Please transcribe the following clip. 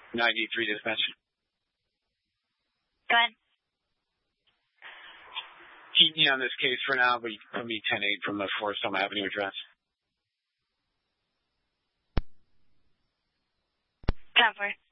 93 dispatch. Go ahead. Keep me on this case for now, but you can put me 10-8 from the Forest Home Avenue address. Cover.